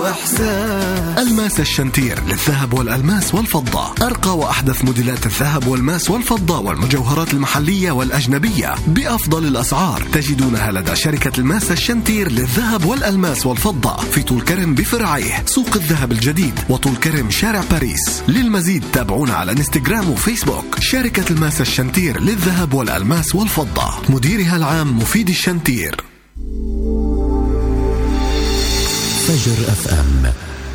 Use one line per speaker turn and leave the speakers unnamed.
الماس الشنتير للذهب والألماس والفضة، أرقى وأحدث موديلات الذهب والماس والفضة والمجوهرات المحلية والأجنبية بأفضل الأسعار، تجدونها لدى شركة الماس الشنتير للذهب والألماس والفضة في طول كرم بفرعيه، سوق الذهب الجديد، وطول كرم شارع باريس. للمزيد تابعونا على انستغرام وفيسبوك. شركة الماس الشنتير للذهب والألماس والفضة، مديرها العام مفيد الشنتير.
فجر FM